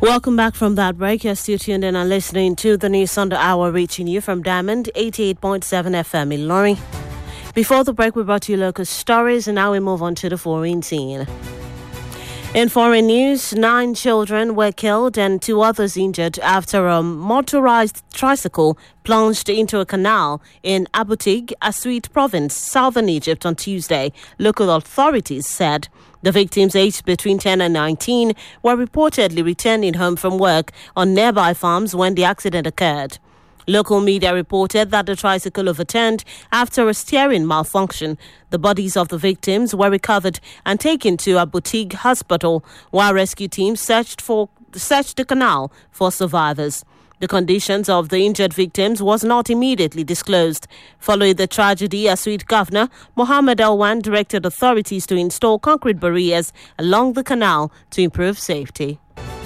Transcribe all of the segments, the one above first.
Welcome back from that break. You're still tuned in and listening to the News on the Hour, reaching you from Diamond 88.7 FM in Lorry. Before the break, we brought you local stories, and now we move on to the foreign scene. In foreign news, 9 children were killed and 2 others injured after a motorized tricycle plunged into a canal in Abutig, Aswit province, southern Egypt on Tuesday, local authorities said. The victims, aged between 10 and 19, were reportedly returning home from work on nearby farms when the accident occurred. Local media reported that the tricycle overturned after a steering malfunction. The bodies of the victims were recovered and taken to a Abutig hospital, while rescue teams searched the canal for survivors. The conditions of the injured victims was not immediately disclosed. Following the tragedy, Aswit Governor Mohammed Alwan directed authorities to install concrete barriers along the canal to improve safety.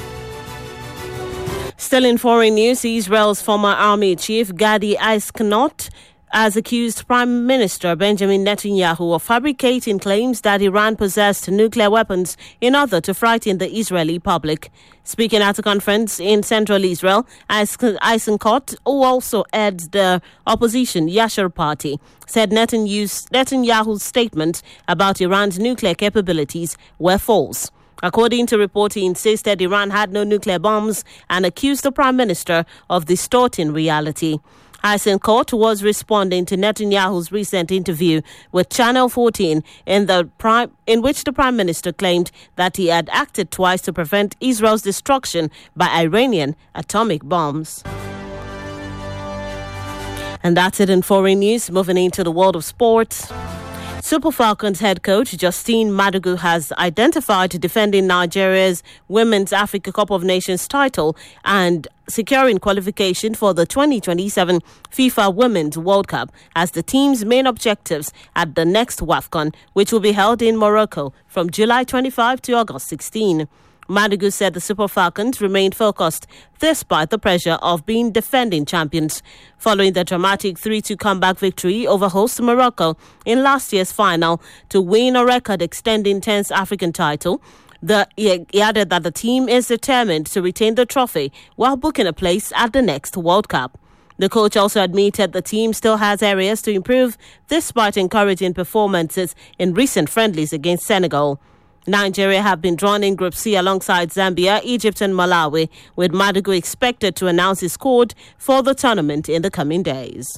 Still in foreign news, Israel's former army chief Gadi Eisenkot has accused Prime Minister Benjamin Netanyahu of fabricating claims that Iran possessed nuclear weapons in order to frighten the Israeli public. Speaking at a conference in central Israel, Eisenkot, who also heads the opposition Yashar party, said Netanyahu's statement about Iran's nuclear capabilities were false. According to report, he insisted Iran had no nuclear bombs and accused the Prime Minister of distorting reality. Eisenkot was responding to Netanyahu's recent interview with Channel 14 in which the Prime Minister claimed that he had acted twice to prevent Israel's destruction by Iranian atomic bombs. And that's it in foreign news. Moving into the world of sports. Super Falcons head coach Justine Madugu has identified defending Nigeria's Women's Africa Cup of Nations title and securing qualification for the 2027 FIFA Women's World Cup as the team's main objectives at the next WAFCON, which will be held in Morocco from July 25 to August 16. Madugu said the Super Falcons remained focused despite the pressure of being defending champions. Following the dramatic 3-2 comeback victory over host Morocco in last year's final to win a record-extending 10th African title, he added that the team is determined to retain the trophy while booking a place at the next World Cup. The coach also admitted the team still has areas to improve despite encouraging performances in recent friendlies against Senegal. Nigeria have been drawn in Group C alongside Zambia, Egypt and Malawi, with Madugu expected to announce his squad for the tournament in the coming days.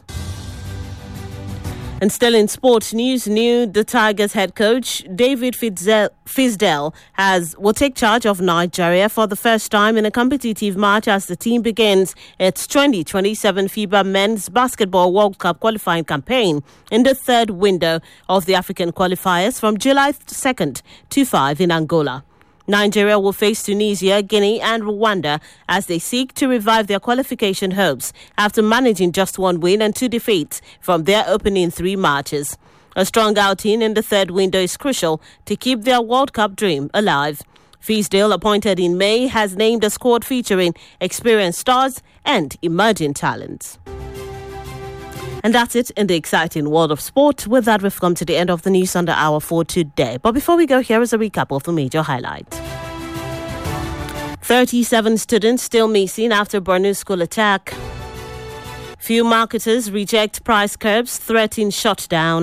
And still in sports news, the Tigers head coach David Fizdale will take charge of Nigeria for the first time in a competitive match as the team begins its 2027 FIBA Men's Basketball World Cup qualifying campaign in the third window of the African qualifiers from July 2nd to 5 in Angola. Nigeria will face Tunisia, Guinea and Rwanda as they seek to revive their qualification hopes after managing just 1 win and 2 defeats from their opening 3 matches. A strong outing in the third window is crucial to keep their World Cup dream alive. Fizdale, appointed in May, has named a squad featuring experienced stars and emerging talents. And that's it in the exciting world of sport. With that, we've come to the end of the News on the Hour for today. But before we go, here is a recap of the major highlights. 37 students still missing after Borno school attack. Few marketers reject price curbs, threaten shutdown.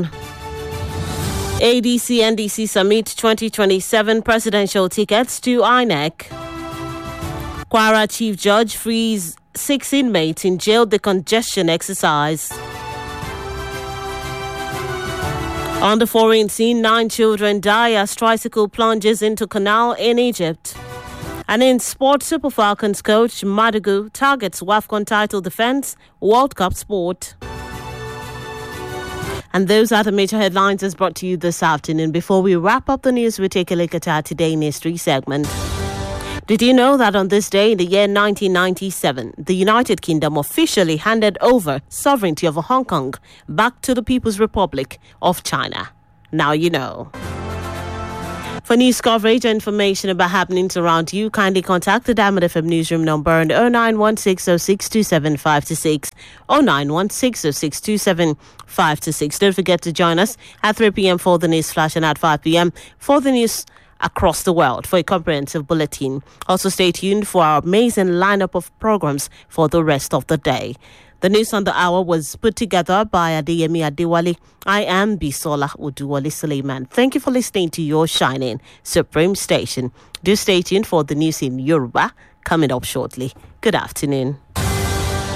ADC NDC Summit 2027 presidential tickets to INEC. Kwara Chief Judge frees 6 inmates in jail decongestion exercise. On the foreign scene, 9 children die as tricycle plunges into canal in Egypt. And in sport, Super Falcons coach Madugu targets WAFCON title defense, World Cup sport. And those are the major headlines as brought to you this afternoon. Before we wrap up the news, we take a look at our Today in History segment. Did you know that on this day in the year 1997, the United Kingdom officially handed over sovereignty over Hong Kong back to the People's Republic of China? Now you know. For news coverage and information about happenings around you, kindly contact the Diamond FM newsroom number on 0916062756, 0916062756. Don't forget to join us at 3 p.m. for the news flash and at 5 p.m. for the news across the world for a comprehensive bulletin. Also stay tuned for our amazing lineup of programs for the rest of the day. The news on the hour was put together by Adeyemi Adewale. I am Bisola Oduwale Suleiman. Thank you for listening to your shining Supreme Station. Do stay tuned for the news in Yoruba coming up shortly. Good afternoon.